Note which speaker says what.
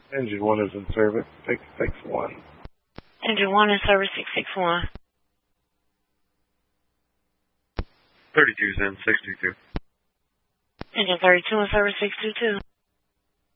Speaker 1: Engine 1 is in service, 661.
Speaker 2: Engine 1 in service, 661.
Speaker 1: 32's in, 622.
Speaker 2: Engine 32 in service, 622.